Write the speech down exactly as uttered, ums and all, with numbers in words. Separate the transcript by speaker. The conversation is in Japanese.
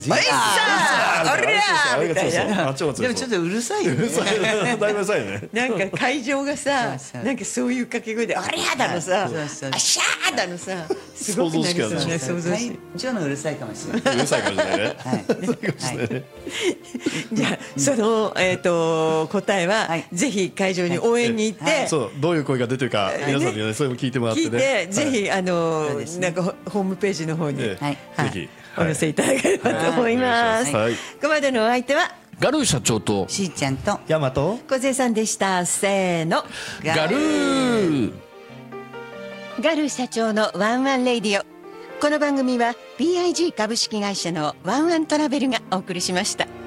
Speaker 1: おいっさー、おりゃーみたいな。
Speaker 2: でもちょっとうるさいよね。
Speaker 3: うるさいだいぶうるさいよね。
Speaker 1: なんか会場がさ、なんかそういう掛け声でおりゃーだのさ、
Speaker 2: そうそう
Speaker 1: あっしゃーだのさ、すごくなりそうね。想像し。
Speaker 2: 会場のうるさいかもしれない。
Speaker 3: うるさいかもしれないね。
Speaker 2: はい
Speaker 3: そうかもしれないね。
Speaker 1: じゃあそのえっと答えは
Speaker 2: はい
Speaker 1: ぜひ会場に応援に行っ
Speaker 2: はい
Speaker 1: て。
Speaker 3: そう、どういう声が出てるか皆さんにはね、それも聞いてもらって
Speaker 1: 聞い
Speaker 3: ね。
Speaker 1: て、ぜひあの
Speaker 2: そうですね
Speaker 1: なんかホホームページの方に、
Speaker 3: ええ
Speaker 2: はい
Speaker 1: はい
Speaker 3: ぜひ
Speaker 1: お寄せいただければと思います。
Speaker 3: はい。
Speaker 1: ここまでのお相手は
Speaker 4: ガルー社長と
Speaker 2: しーちゃんと
Speaker 3: ヤマト。
Speaker 1: 小勢さんでした。せーの。
Speaker 4: ガルー
Speaker 1: ガルー社長のワンワンレイディオ。この番組は ピーアイジー 株式会社のワンワントラベルがお送りしました。